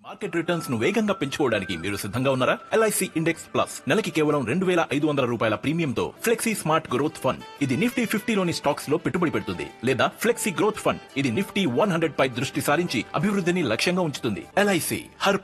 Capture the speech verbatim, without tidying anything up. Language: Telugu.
మార్కెట్ రిటర్న్స్ ను వేగంగా పెంచుకోవడానికి మీరు సిద్ధంగా ఉన్నారా? ఎల్ఐసి ఇండెక్స్ ప్లస్ నెలకి కేవలం రెండు వేల ఐదు వందల రూపాయల ప్రీమియంతో ఫ్లెక్సీ స్మార్ట్ గ్రోత్ ఫండ్. ఇది నిఫ్టీ ఫిఫ్టీలోని స్టాక్స్ లో పెట్టుబడి పెడుతుంది లేదా ఫ్లెక్సీ గ్రోత్ ఫండ్. ఇది నిఫ్టీ వన్ హండ్రెడ్ పై దృష్టి సారించి అభివృద్ధిని లక్ష్యంగా ఉంచుతుంది. LIC her